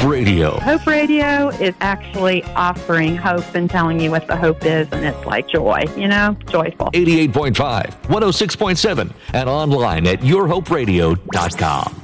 Radio. Hope Radio is actually offering hope and telling you what the hope is, and it's like joy, joyful. 88.5, 106.7, and online at yourhoperadio.com.